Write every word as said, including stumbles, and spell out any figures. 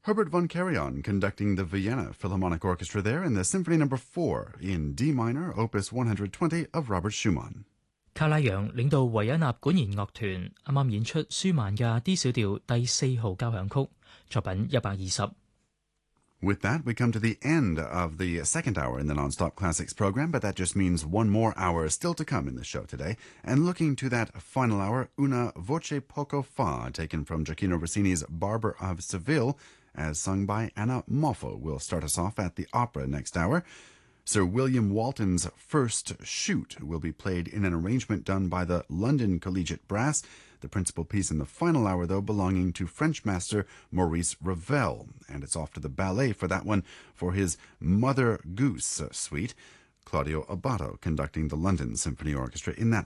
Herbert von Karajan conducting the Vienna Philharmonic Orchestra there in the Symphony Number four in D minor, Opus one hundred twenty of Robert Schumann. 卡拉揚領導維也納管弦樂團啱啱演出舒曼嘅 D 小調第四號交響曲，作品一百二十。 With that, we come to the end of the second hour in the Nonstop Classics program, but that just means one more hour still to come in the show today. And looking to that final hour, Una voce poco fa, taken from Gioacchino Rossini's Barber of Seville, as sung by Anna Moffo, will start us off at the opera next hour. Sir William Walton's First Shoot will be played in an arrangement done by the London Collegiate Brass, the principal piece in the final hour, though, belonging to French master Maurice Ravel. And it's off to the ballet for that one for his Mother Goose suite. Claudio Abbado conducting the London Symphony Orchestra in that